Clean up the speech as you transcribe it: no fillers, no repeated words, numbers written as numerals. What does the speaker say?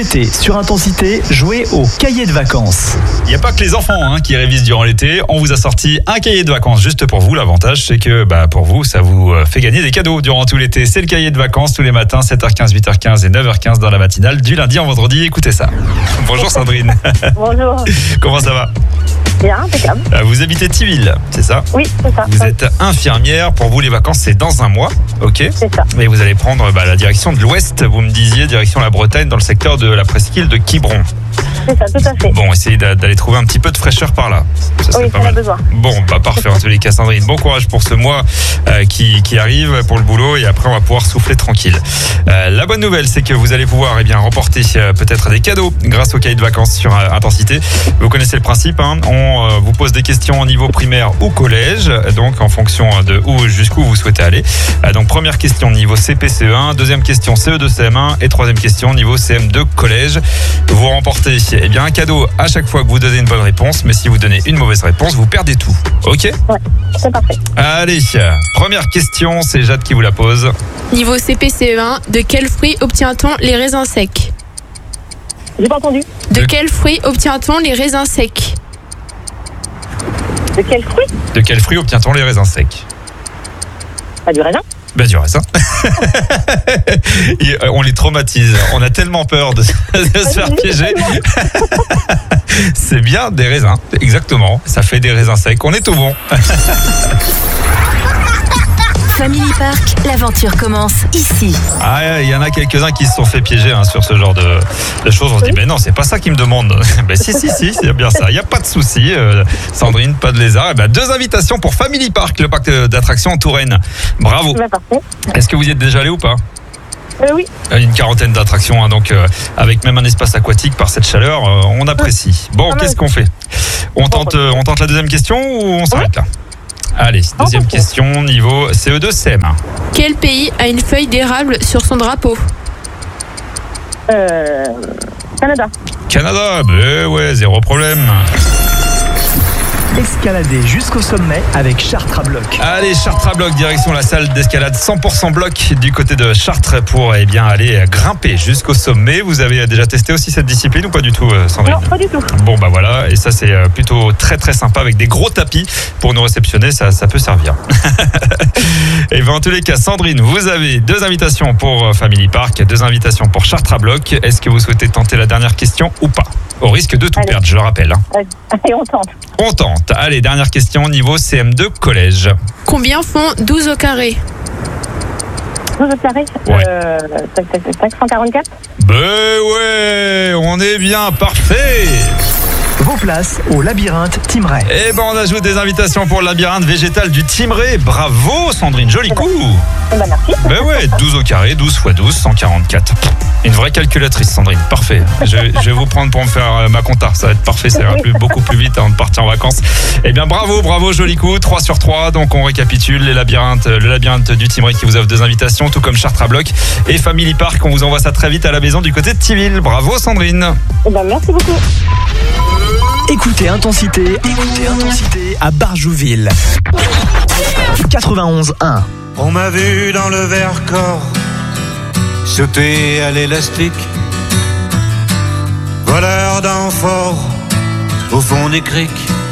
écoutez sur Intensité, jouez au cahier de vacances. Il n'y a pas que les enfants qui révisent durant l'été. On vous a sorti un cahier de vacances juste pour vous. L'avantage, c'est que pour vous, ça vous fait gagner des cadeaux durant tout l'été. C'est le cahier de vacances tous les matins, 7h15, 8h15 et 9h15 dans la matinale du lundi au vendredi. Écoutez ça. Bonjour Sandrine. Bonjour. Comment ça va? Bien, impeccable. Vous habitez Thiville, c'est ça? Oui, c'est ça. Vous êtes infirmière. Pour vous, les vacances, c'est dans un mois. Ok. C'est ça. Et vous allez prendre la direction de l'ouest. Vous me disiez direction la Bretagne dans le secteur de la presqu'île de Quiberon. C'est ça, tout à fait. Bon, essayez d'aller trouver un petit peu de fraîcheur par là. Ça serait Oui, pas on a mal. besoin. Bon, parfait. En tous les cas, Sandrine, bon courage pour ce mois qui arrive pour le boulot et après on va pouvoir souffler tranquille. La bonne nouvelle, c'est que vous allez pouvoir remporter peut-être des cadeaux grâce au cahier de vacances sur Intensité. Vous connaissez le principe, on vous pose des questions au niveau primaire ou collège, donc en fonction de jusqu'où vous souhaitez aller. Donc première question niveau CP-CE1, deuxième question CE2 CM1 et troisième question niveau CM2 collège. Vous remportez un cadeau à chaque fois que vous donnez une bonne réponse, mais si vous donnez une mauvaise réponse, vous perdez tout. Ok ? Ouais, c'est parfait. Allez, première question, c'est Jade qui vous la pose. Niveau CP-CE1, de quel fruit obtient-on les raisins secs? J'ai pas entendu. De quel fruit obtient-on les raisins secs? De quel fruit? De quel fruit obtient-on les raisins secs? Pas du raisin. Du raisin. On les traumatise. On a tellement peur de se faire piéger. C'est bien des raisins. Exactement. Ça fait des raisins secs. On est tout bon. Family Park, l'aventure commence ici. Il y en a quelques-uns qui se sont fait piéger sur ce genre de choses. On se dit, mais non, c'est pas ça qu'ils me demandent. Si, c'est bien ça. Il n'y a pas de souci. Sandrine, pas de lézard. 2 invitations pour Family Park, le parc d'attractions en Touraine. Bravo. Parfait. Est-ce que vous y êtes déjà allé ou pas? Oui. Une quarantaine d'attractions, donc avec même un espace aquatique par cette chaleur, on apprécie. Bon, qu'est-ce qu'on fait? On tente la deuxième question ou on s'arrête là? Allez, deuxième question, niveau CE2 CM1. Quel pays a une feuille d'érable sur son drapeau? Canada. Canada, ouais, zéro problème. Escaladez jusqu'au sommet avec Chartres à bloc. Allez, Chartres à bloc, direction la salle d'escalade 100% bloc du côté de Chartres pour aller grimper jusqu'au sommet. Vous avez déjà testé aussi cette discipline ou pas du tout, Sandrine? Non, pas du tout. Bon, voilà, et ça c'est plutôt très très sympa avec des gros tapis pour nous réceptionner, ça peut servir. Et en tous les cas, Sandrine, vous avez 2 invitations pour Family Park, 2 invitations pour Chartres à bloc. Est-ce que vous souhaitez tenter la dernière question ou pas? Au risque de tout perdre, je le rappelle. Allez, on tente. On tente. Allez, dernière question, niveau CM2 collège. Combien font 12 au carré? 12 au carré. Ouais. 144. Ouais, on est bien, parfait. Vos places au labyrinthe Timray. On ajoute des invitations pour le labyrinthe végétal du Timray. Bravo Sandrine, joli coup. Merci. Ouais, 12 au carré, 12 x 12, 144. Une vraie calculatrice Sandrine, parfait. Je vais vous prendre pour me faire ma compta, ça va être parfait, ça ira beaucoup plus vite avant de partir en vacances. Bravo, joli coup, 3 sur 3. Donc on récapitule le labyrinthe du Timray qui vous offre 2 invitations, tout comme Chartres à bloc et Family Park. On vous envoie ça très vite à la maison du côté de Thiville. Bravo Sandrine. Merci beaucoup. Écoutez Intensité à Barjouville. 91.1. On m'a vu dans le Vercors sauter à l'élastique, voleur d'amphores au fond des criques.